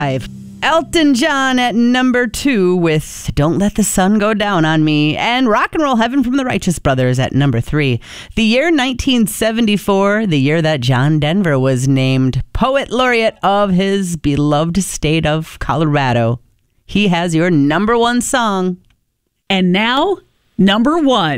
5. Elton John at number 2 with Don't Let the Sun Go Down on Me, and Rock and Roll Heaven from the Righteous Brothers at number 3. The year 1974, the year that John Denver was named Poet Laureate of his beloved state of Colorado. He has your number 1 song. And now, number 1.